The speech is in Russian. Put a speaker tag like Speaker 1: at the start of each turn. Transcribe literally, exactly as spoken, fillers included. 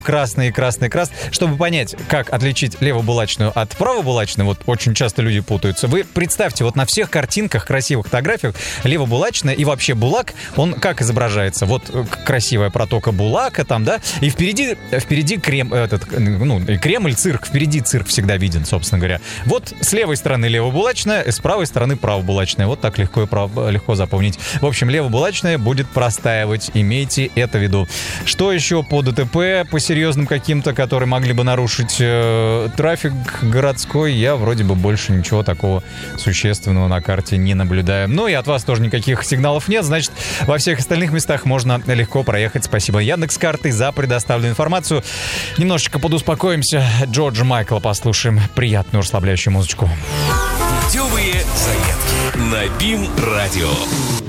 Speaker 1: красный, красный, красный. Чтобы понять, как отличить левобулачную от правобулачной, вот очень часто люди путаются. Вы представьте, вот на всех картинках, красивых фотографиях, левобулачная и вообще булак, он как изображается? Вот красивая протока Булака там, да, и впереди, впереди крем, этот, ну, Кремль, цирк, впереди цирк всегда виден, собственно говоря. Вот с левой стороны левобулачная, с правой стороны правобулачная. Вот так легко и прав... легко запомнить. В общем, левобулачная будет простаивать, имейте это в виду. Что еще по ДТП, по серьезным каким-то, которые могли бы нарушить э, трафик городской, я вроде бы больше ничего такого существенного на карте не наблюдаю. Ну и от вас тоже никаких сигналов нет, значит, во всех остальных местах можно легко проехать. Спасибо Яндекс.Карты за предоставленную информацию. Немножечко подуспокоимся. Джорджа Майкла послушаем. Приятную расслабляющую музычку.
Speaker 2: Путевые заметки на БИМ-радио.